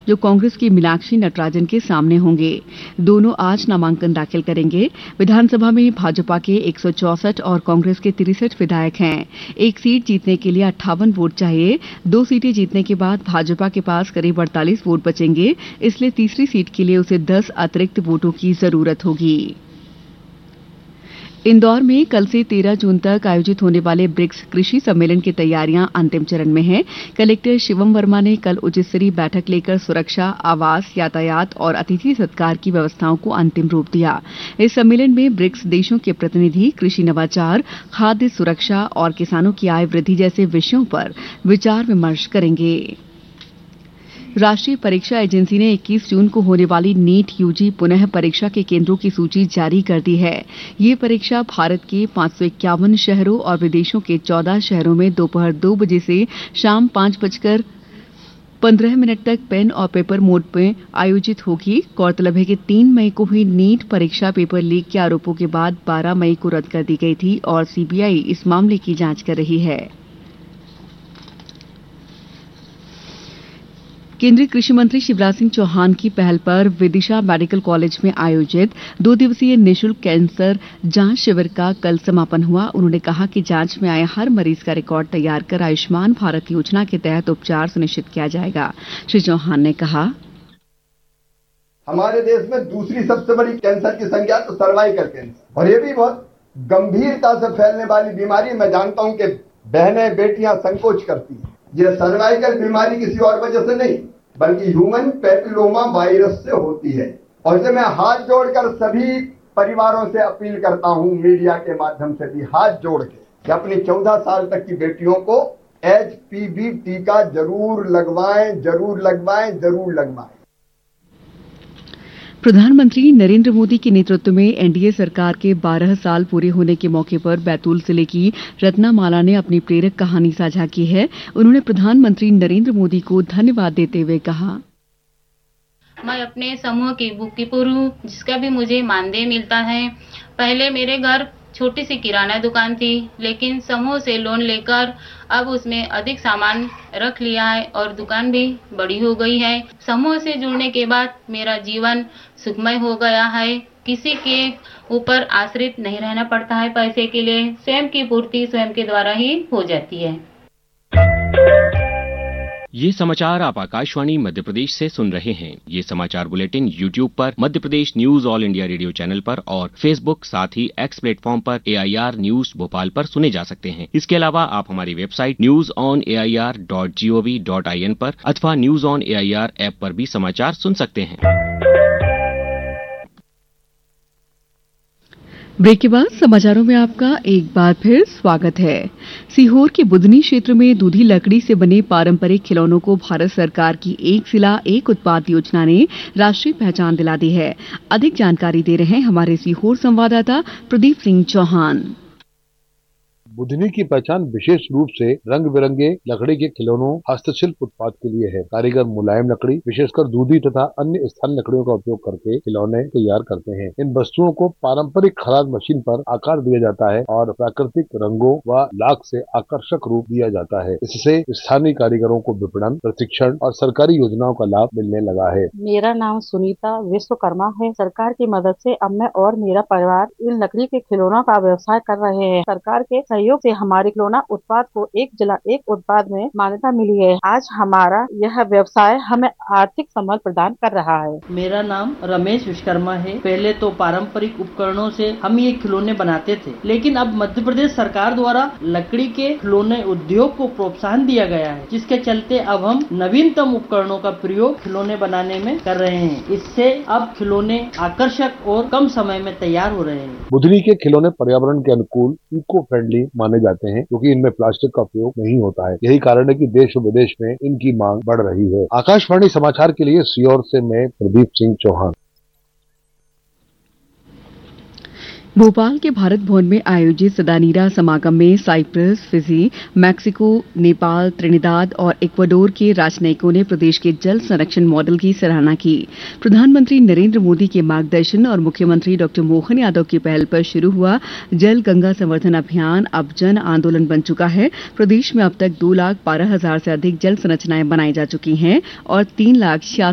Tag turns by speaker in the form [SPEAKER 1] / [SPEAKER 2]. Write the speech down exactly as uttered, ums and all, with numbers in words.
[SPEAKER 1] जो कांग्रेस की मीनाक्षी नटराजन के सामने होंगे। दोनों आज नामांकन दाखिल करेंगे। विधानसभा में भाजपा के एक सौ चौसठ और कांग्रेस के तिरसठ विधायक हैं। एक सीट जीतने के लिए अट्ठावन वोट चाहिए। दो सीटें जीतने के बाद भाजपा के पास करीब अड़तालीस वोट बचेंगे, इसलिए तीसरी सीट के लिए उसे दस अतिरिक्त वोटों की जरूरत होगी। इंदौर में कल से तेरह जून तक आयोजित होने वाले ब्रिक्स कृषि सम्मेलन की तैयारियां अंतिम चरण में हैं। कलेक्टर शिवम वर्मा ने कल उच्च स्तरीय बैठक लेकर सुरक्षा, आवास, यातायात और अतिथि सत्कार की व्यवस्थाओं को अंतिम रूप दिया। इस सम्मेलन में ब्रिक्स देशों के प्रतिनिधि कृषि नवाचार, खाद्य सुरक्षा और किसानों की आय वृद्धि जैसे विषयों पर विचार विमर्श करेंगे। राष्ट्रीय परीक्षा एजेंसी ने इक्कीस जून को होने वाली नीट यूजी पुनः परीक्षा के केंद्रों की सूची जारी कर दी है। ये परीक्षा भारत के पांच सौ इक्यावन शहरों और विदेशों के चौदह शहरों में दोपहर दो बजे से शाम पांच बजकर पंद्रह मिनट तक पेन और पेपर मोड में आयोजित होगी। गौरतलब है कि तीन मई को हुई नीट परीक्षा पेपर लीक के आरोपों के बाद बारह मई को रद्द कर दी गई थी और सीबीआई इस मामले की जांच कर रही है। केंद्रीय कृषि मंत्री शिवराज सिंह चौहान की पहल पर विदिशा मेडिकल कॉलेज में आयोजित दो दिवसीय निःशुल्क कैंसर जांच शिविर का कल समापन हुआ। उन्होंने कहा कि जांच में आए हर मरीज का रिकॉर्ड तैयार कर आयुष्मान भारत योजना के तहत उपचार सुनिश्चित किया जाएगा। श्री चौहान ने कहा,
[SPEAKER 2] हमारे देश में दूसरी सबसे बड़ी कैंसर की संख्या तो सर्वाइकल कैंसर, और ये भी बहुत गंभीरता से फैलने वाली बीमारी। मैं जानता हूं कि बहनें बेटियां संकोच करती हैं। ये सर्वाइकल बीमारी किसी और वजह से नहीं, बल्कि ह्यूमन पैपिलोमा वायरस से होती है। और इसे मैं हाथ जोड़कर सभी परिवारों से अपील करता हूं, मीडिया के माध्यम से भी हाथ जोड़ के, कि अपनी चौदह साल तक की बेटियों को एच पी वी टीका जरूर लगवाएं, जरूर लगवाएं, जरूर लगवाएं।
[SPEAKER 1] प्रधानमंत्री नरेंद्र मोदी के नेतृत्व में एनडीए सरकार के बारह साल पूरे होने के मौके पर बैतूल जिले की रत्नामाला ने अपनी प्रेरक कहानी साझा की है। उन्होंने प्रधानमंत्री नरेंद्र मोदी को धन्यवाद देते हुए कहा,
[SPEAKER 3] मैं अपने समूह की बुक कीपर हूँ, जिसका भी मुझे मानदेय मिलता है। पहले मेरे घर छोटी सी किराना दुकान थी, लेकिन समूह से लोन लेकर अब उसमें अधिक सामान रख लिया है और दुकान भी बड़ी हो गई है। समूह से जुड़ने के बाद मेरा जीवन सुखमय हो गया है। किसी के ऊपर आश्रित नहीं रहना पड़ता है पैसे के लिए। स्वयं की पूर्ति स्वयं के द्वारा ही हो जाती है।
[SPEAKER 4] ये समाचार आप आकाशवाणी मध्य प्रदेश से सुन रहे हैं। ये समाचार बुलेटिन यूट्यूब पर Madhya Pradesh news all India radio channel पर और फेसबुक साथ ही एक्स प्लेटफॉर्म पर ए आई आर न्यूज भोपाल पर सुने जा सकते हैं। इसके अलावा आप हमारी website news on A I R dot G O V dot I N पर अथवा news on A I R app पर भी समाचार सुन सकते हैं।
[SPEAKER 1] ब्रेक के बाद समाचारों में आपका एक बार फिर स्वागत है। सीहोर के बुधनी क्षेत्र में दूधी लकड़ी से बने पारंपरिक खिलौनों को भारत सरकार की एक जिला एक उत्पाद योजना ने राष्ट्रीय पहचान दिला दी है। अधिक जानकारी दे रहे हैं हमारे सीहोर संवाददाता प्रदीप सिंह चौहान।
[SPEAKER 5] बुधनी की पहचान विशेष रूप से रंग बिरंगे लकड़ी के खिलौनों हस्तशिल्प उत्पाद के लिए है। कारीगर मुलायम लकड़ी, विशेषकर दूधी तथा अन्य स्थानीय लकड़ियों का उपयोग करके खिलौने तैयार करते हैं। इन वस्तुओं को पारंपरिक खराद मशीन पर आकार दिया जाता है और प्राकृतिक रंगों व लाख से आकर्षक रूप दिया जाता है। इससे स्थानीय कारीगरों को विपणन, प्रशिक्षण और सरकारी योजनाओं का लाभ मिलने लगा है।
[SPEAKER 6] मेरा नाम सुनीता विश्वकर्मा है। सरकार की मदद से अब मैं और मेरा परिवार इन लकड़ी के खिलौनों का व्यवसाय कर रहे हैं। सरकार के सहयोग से हमारे खिलौना उत्पाद को एक जिला एक उत्पाद में मान्यता मिली है। आज हमारा यह व्यवसाय हमें आर्थिक संबल प्रदान कर रहा है।
[SPEAKER 7] मेरा नाम रमेश विश्वकर्मा है। पहले तो पारंपरिक उपकरणों से हम ये खिलौने बनाते थे, लेकिन अब मध्य प्रदेश सरकार द्वारा लकड़ी के खिलौने उद्योग को प्रोत्साहन दिया गया है, जिसके चलते अब हम नवीनतम उपकरणों का प्रयोग खिलौने बनाने में कर रहे हैं। इससे अब खिलौने आकर्षक और कम समय में तैयार हो रहे हैं।
[SPEAKER 5] बुधनी के खिलौने पर्यावरण के अनुकूल, इको फ्रेंडली माने जाते हैं, क्योंकि इनमें प्लास्टिक का उपयोग नहीं होता है। यही कारण है कि देश और विदेश में इनकी मांग बढ़ रही है। आकाशवाणी समाचार के लिए सीहोर से मैं प्रदीप सिंह चौहान।
[SPEAKER 1] भोपाल के भारत भवन में आयोजित सदानीरा समागम में Cyprus, Fiji, Mexico, Nepal, Trinidad और इक्वाडोर के राजनयिकों ने प्रदेश के जल संरक्षण मॉडल की सराहना की। प्रधानमंत्री नरेंद्र मोदी के मार्गदर्शन और मुख्यमंत्री डॉक्टर मोहन यादव की पहल पर शुरू हुआ जल गंगा संवर्धन अभियान अब जन आंदोलन बन चुका है। प्रदेश में अब तक दो लाख बारह हजार से अधिक जल संरचनाएं बनाई जा चुकी हैं और तीन लाख छियासी